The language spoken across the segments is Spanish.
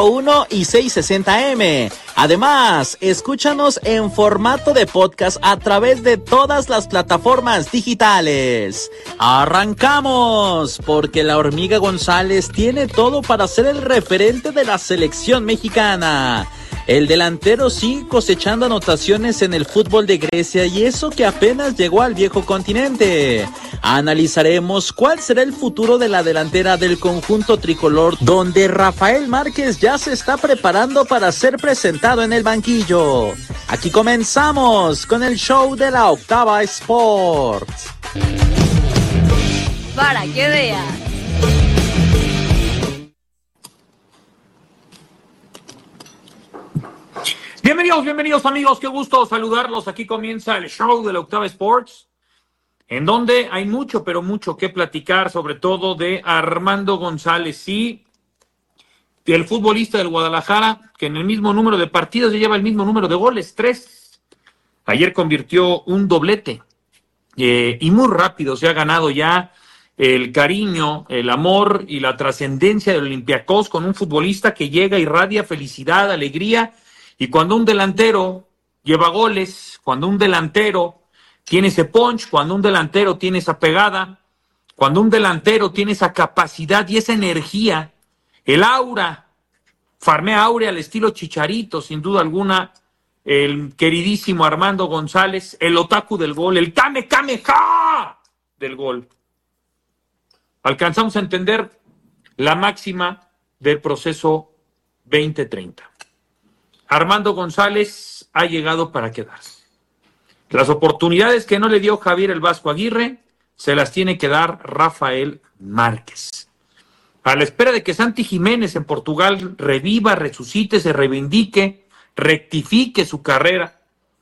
1 y 660M. Además, escúchanos en formato de podcast a través de todas las plataformas digitales. ¡Arrancamos! Porque la Hormiga González tiene todo para ser el referente de la selección mexicana. El delantero sigue cosechando anotaciones en el fútbol de Grecia y eso que apenas llegó al viejo continente. Analizaremos cuál será el futuro de la delantera del conjunto tricolor, donde Rafael Márquez ya se está preparando para ser presentado en el banquillo. Aquí comenzamos con el show de la Octava Sports. Para que veas. Bienvenidos amigos, qué gusto saludarlos. Aquí comienza el show de la Octava Sports, en donde hay mucho, pero mucho que platicar, sobre todo de Armando González, sí, el futbolista del Guadalajara, que en el mismo número de partidos ya lleva el mismo número de goles, 3. Ayer convirtió un doblete, y muy rápido se ha ganado ya el cariño, el amor y la trascendencia del Olympiacos con un futbolista que llega, irradia felicidad, alegría. Y cuando un delantero lleva goles, cuando un delantero tiene ese punch, cuando un delantero tiene esa pegada, cuando un delantero tiene esa capacidad y esa energía, el aura, farmea áurea al estilo Chicharito, sin duda alguna, el queridísimo Armando González, el otaku del gol, el Kame Kameha del gol. Alcanzamos a entender la máxima del proceso 2030. Armando González ha llegado para quedarse. Las oportunidades que no le dio Javier el Vasco Aguirre se las tiene que dar Rafael Márquez. A la espera de que Santi Jiménez en Portugal reviva, resucite, se reivindique, rectifique su carrera.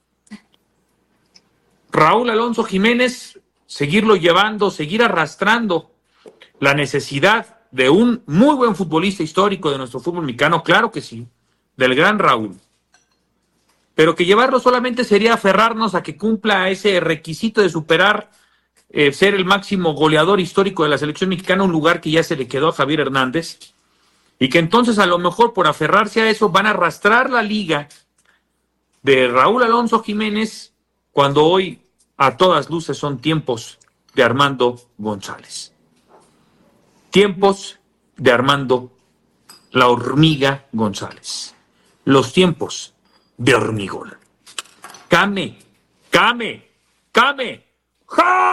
Raúl Alonso Jiménez, seguirlo llevando, seguir arrastrando la necesidad de un muy buen futbolista histórico de nuestro fútbol mexicano, claro que sí, del gran Raúl, pero que llevarlo solamente sería aferrarnos a que cumpla ese requisito de superar, ser el máximo goleador histórico de la selección mexicana, un lugar que ya se le quedó a Javier Hernández, y que entonces a lo mejor por aferrarse a eso van a arrastrar la liga de Raúl Alonso Jiménez, cuando hoy a todas luces son tiempos de Armando González. Tiempos de Armando la Hormiga González. Los tiempos de hormigón. Kame, Kame, Kame, ¡ja!